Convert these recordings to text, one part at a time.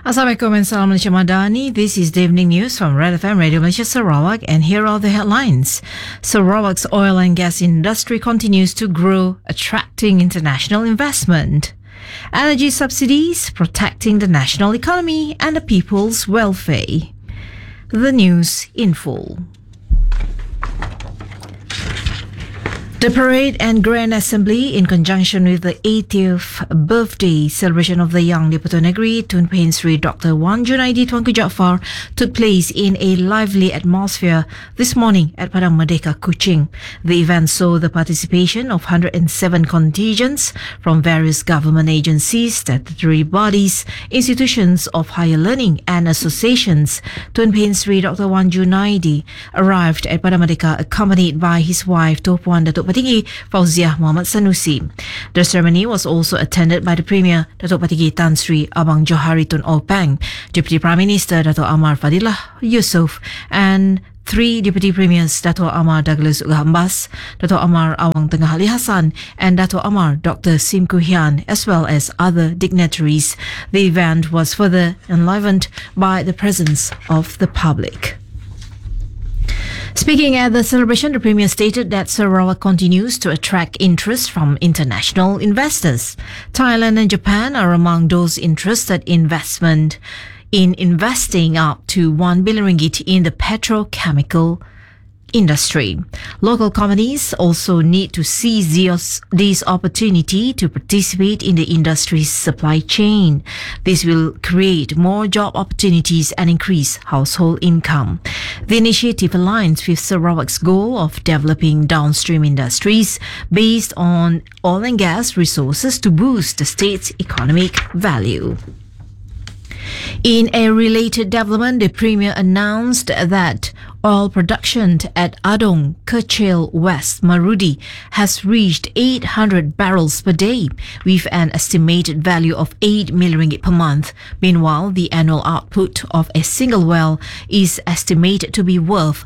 Assalamualaikum and salam Malaysia Madani. This is the evening news from Red FM Radio Malaysia Sarawak, and here are the headlines. Sarawak's oil and gas industry continues to grow, attracting international investment. Energy subsidies protecting the national economy and the people's welfare. The news in full. The parade and grand assembly, in conjunction with the 80th birthday celebration of the Young Diputu Negeri Tun Pehin Sri Dr. Wan Junaidi Tuanku Jaafar, took place in a lively atmosphere this morning at Padang Merdeka, Kuching. The event saw the participation of 107 contingents from various government agencies, statutory bodies, institutions of higher learning and associations. Tun Pehin Sri Dr. Wan Junaidi arrived at Padang Merdeka accompanied by his wife Tuan Datuk Patinggi Fauziah Muhammad Sanusi. The ceremony was also attended by the Premier Datuk Patinggi Tan Sri Abang Johari Tun Openg, Deputy Prime Minister Datuk Amar Fadilah Yusof, and three Deputy Premiers Datuk Amar Douglas Ugahambas, Datuk Amar Awang Tengah Ali Hassan, and Datuk Amar Dr. Sim Kuhian, as well as other dignitaries. The event was further enlivened by the presence of the public. Speaking at the celebration, the Premier stated that Sarawak continues to attract interest from international investors. Thailand and Japan are among those interested in investing up to 1 billion ringgit in the petrochemical industry. Local companies also need to seize this opportunity to participate in the industry's supply chain. This will create more job opportunities and increase household income. The initiative aligns with Sarawak's goal of developing downstream industries based on oil and gas resources to boost the state's economic value. In a related development, the Premier announced that oil production at Adong, Kerchil West, Marudi has reached 800 barrels per day with an estimated value of 8 million ringgit per month. Meanwhile, the annual output of a single well is estimated to be worth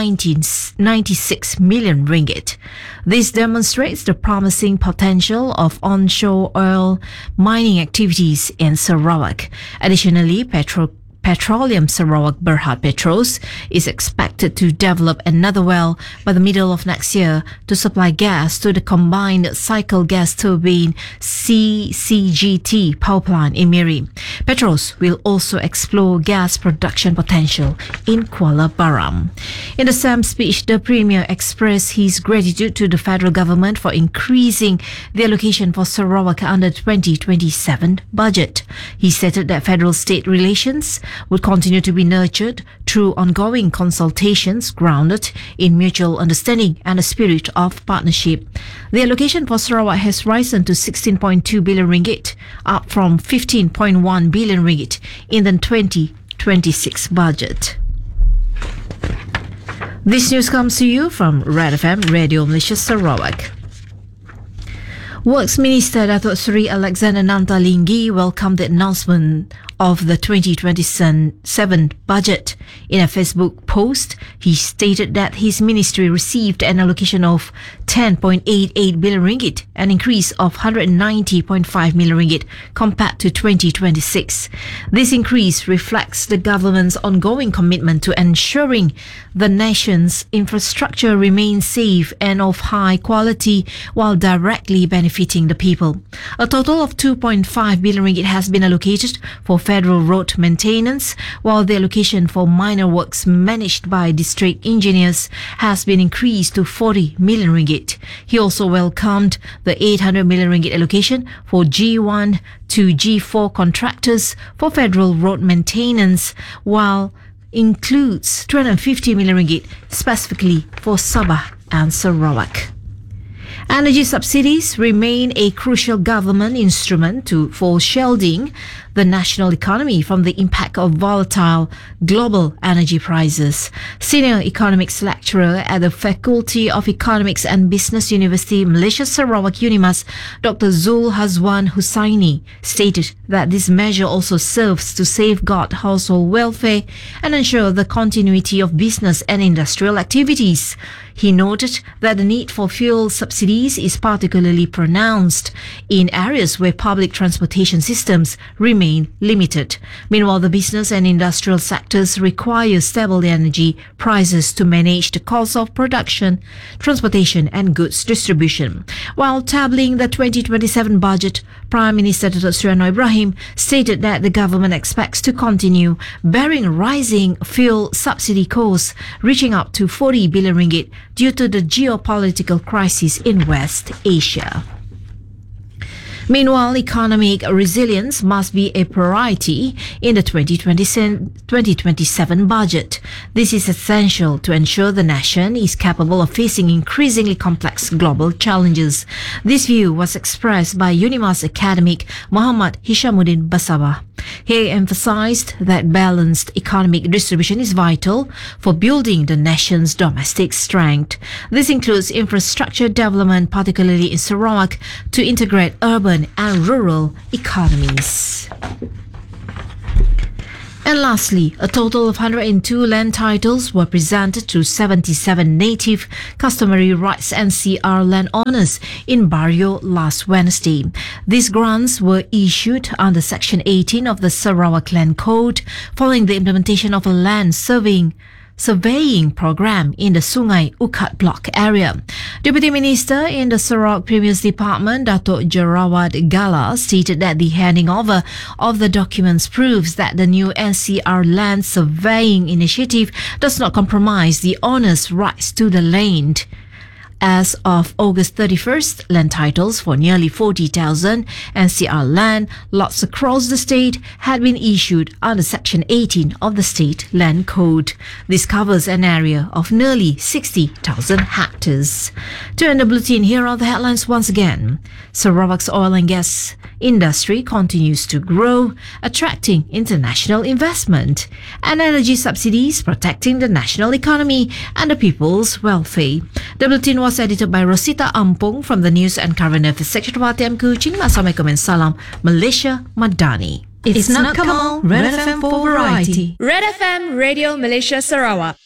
96 million ringgit. This demonstrates the promising potential of onshore oil mining activities in Sarawak. Additionally, Petroleum Sarawak Berhad Petros is expected to develop another well by the middle of next year to supply gas to the combined cycle gas turbine CCGT power plant in Miri. Petros will also explore gas production potential in Kuala Baram. In the same speech, the Premier expressed his gratitude to the federal government for increasing the allocation for Sarawak under 2027 budget. He stated that federal-state relations would continue to be nurtured through ongoing consultations grounded in mutual understanding and a spirit of partnership. The allocation for Sarawak has risen to 16.2 billion ringgit, up from 15.1 billion ringgit in the 2026 budget. This news comes to you from Red FM Radio Malaysia Sarawak. Works Minister Datuk Seri Alexander Nantalinggi welcomed the announcement of the 2027 budget. In a Facebook post, he stated that his ministry received an allocation of 10.88 billion ringgit, an increase of 190.5 million ringgit compared to 2026. This increase reflects the government's ongoing commitment to ensuring the nation's infrastructure remains safe and of high quality while directly benefiting the people. A total of 2.5 billion ringgit has been allocated for federal road maintenance, while the allocation for minor works managed by district engineers has been increased to 40 million ringgit. He also welcomed the 800 million ringgit allocation for G1 to G4 contractors for federal road maintenance, while includes 250 million ringgit specifically for Sabah and Sarawak. Energy subsidies remain a crucial government instrument for shielding the national economy from the impact of volatile global energy prices. Senior economics lecturer at the Faculty of Economics and Business University Malaysia Sarawak UNIMAS, Dr. Zul Hazwan Hussaini, stated that this measure also serves to safeguard household welfare and ensure the continuity of business and industrial activities. He noted that the need for fuel subsidies is particularly pronounced in areas where public transportation systems remain limited. Meanwhile, the business and industrial sectors require stable energy prices to manage the cost of production, transportation and goods distribution. While tabling the 2027 budget, Prime Minister Datuk Seri Anwar Ibrahim stated that the government expects to continue bearing rising fuel subsidy costs reaching up to 40 billion ringgit due to the geopolitical crisis in West Asia. Meanwhile, economic resilience must be a priority in the 2027 budget. This is essential to ensure the nation is capable of facing increasingly complex global challenges. This view was expressed by UNIMAS academic Muhammad Hishamuddin Basabah. He emphasized that balanced economic distribution is vital for building the nation's domestic strength. This includes infrastructure development, particularly in Sarawak, to integrate urban and rural economies. And lastly, a total of 102 land titles were presented to 77 native customary rights NCR landowners in Bario last Wednesday. These grants were issued under Section 18 of the Sarawak Land Code following the implementation of a land surveying program in the Sungai Ukat block area. Deputy Minister in the Sarawak Premier's Department, Datuk Jerawat Gala, stated that the handing over of the documents proves that the new NCR land surveying initiative does not compromise the owner's rights to the land. As of August 31st, land titles for nearly 40,000 NCR land lots across the state had been issued under Section 18 of the State Land Code. This covers an area of nearly 60,000 hectares. To end the bulletin, here are the headlines once again. Sarawak's oil and gas industry continues to grow, attracting international investment, and energy subsidies protecting the national economy and the people's welfare. The bulletin was edited by Rosita Ampong from the News and Current Affairs section of RTM Kuching. Assalamualaikum and salam, Malaysia Madani. It's not Kamal, Red FM for variety. Red FM Radio Malaysia Sarawak.